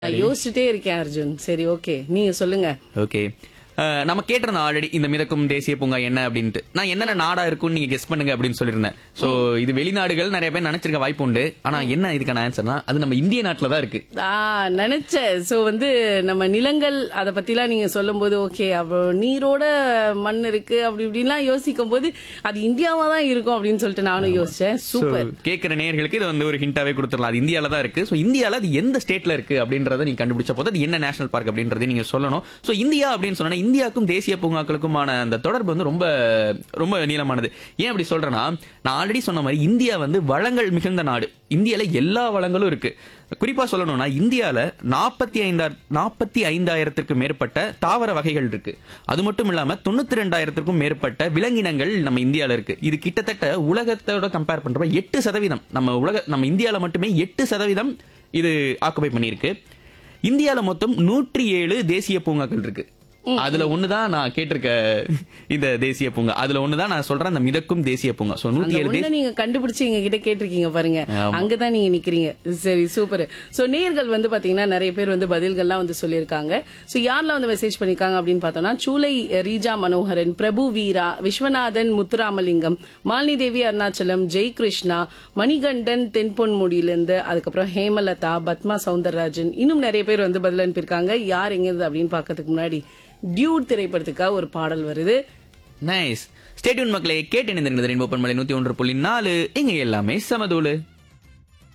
நான் யோசிச்சுட்டே இருக்கேன் அர்ஜுன். சரி, ஓகே, நீங்க சொல்லுங்க. ஓகே. நம்ம கேட்டிருந்தோம் ஆல்ரெடி இந்த மிதக்கும் தேசிய பூங்கா என்ன அப்படின்ட்டு. நான் என்னென்ன நாடா இருக்கும்னு நீங்க கெஸ் பண்ணுங்க அப்படின்னு சொல்லியிருந்தேன். சோ இது வெளிநாடுகள் நிறைய பேர் நினைச்சிருக்க வாய்ப்பு உண்டு. ஆனா என்ன இதுக்கான ஆன்சர்னா அது நம்ம இந்திய நாட்டுல தான் இருக்கு. நினைச்சேன். சோ நம்ம நிலங்கள் அத பத்திலாம் நீங்க சொல்லும் போது ஓகே, அப்போ நீரோட மண் இருக்கு அப்படி இப்படின்லாம் யோசிக்கும் போது அது இந்தியாவா தான் இருக்கும் அப்படின்னு சொல்லிட்டு நானும் யோசிச்சேன். சூப்பர். கேட்கிற நேயர்களுக்கு இது ஒரு ஹிண்டாவே கொடுத்துடலாம். அது இந்தியால தான் இருக்கு. சோ இந்தியால அது எந்த ஸ்டேட்ல இருக்கு அப்படின்றத நீங்க கண்டுபிடிச்ச போது அது என்ன நேஷனல் பார்க் அப்படின்றத நீங்க சொல்லணும். சோ இந்தியா அப்படின்னு சொன்னா இந்தியாவுக்கும் தேசிய பூங்காக்களுக்குமான அந்த தொடர்பு ரொம்ப ரொம்ப நீளமானது. ஏன் அப்படி சொல்றேன்னா, நான் ஆல்ரெடி சொன்ன மாதிரி இந்தியா வளங்கள் மிகுந்த நாடு. இந்தியால எல்லா வளங்களும் இருக்கு. குறிப்பா சொல்லணும்னா இந்தியால 45,000த்திற்கும் மேற்பட்ட தாவர வகைகள் இருக்கு. அது மட்டும் இல்லாம 92,000த்திற்கும் மேற்பட்ட விலங்கினங்கள் நம்ம இந்தியால இருக்கு. இது கிட்டத்தட்ட உலகத்தோட கம்பேர் பண்றப்ப 8%. நம்ம இந்தியால மட்டுமே 8% இது ஆக்குபை பண்ணியிருக்கு. இந்தியால மொத்தம் 107 தேசிய பூங்காக்கள் இருக்கு. அதுல ஒண்ணுதான் நான் கேட்டிருக்க இந்த தேசிய பூங்கா. அதுல ஒண்ணுதான் நான் சொல்றேன் அந்த மிதக்கும் தேசிய பூங்கா. சோ 107 நீங்க கண்டுபிடிச்சு எங்க கிட்ட கேட்டிருக்கீங்க பாருங்க. அங்கதான் நீங்க நிக்கிறீங்க. சரி, சூப்பர். சோ நேயர்கள் பாத்தீங்கன்னா நிறைய பேர் பதில்கள்லாம் சொல்லியிருக்காங்க. சோ யாரெல்லாம் மெசேஜ் பண்ணிருக்காங்க அப்படின்னு பார்த்தோம்னா, சூலை ரீஜா மனோகரன், பிரபு வீரா, விஸ்வநாதன் முத்துராமலிங்கம், மாலினி தேவி அருணாச்சலம், ஜெய் கிருஷ்ணா, மணிகண்டன் தென்பொன்முடியிலிருந்து, அதுக்கப்புறம் ஹேமலதா, பத்மா சவுந்தரராஜன், இன்னும் நிறைய பேர் பதில் அனுப்பியிருக்காங்க. யார் எங்க இருந்து அப்படின்னு பாக்கிறதுக்கு முன்னாடி டியூட் திரைப்படத்துக்காக ஒரு பாடல் வருது. நைஸ். ஸ்டே டியூன் மக்களே, கேட்டு இணைந்திருக்கிறது ரெயின்போ பண்பலை 101.4. இங்க எல்லாமே சமதூளு.